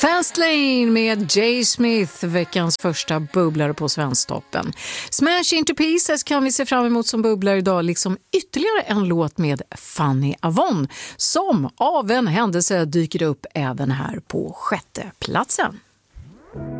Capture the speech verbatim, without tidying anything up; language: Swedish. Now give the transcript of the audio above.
Fastlane med Jay Smith, veckans första bubblare på Svensktoppen. Smash Into Pieces kan vi se fram emot som bubblare idag, liksom ytterligare en låt med Fanny Avon som av en händelse dyker upp även här på sjätte platsen.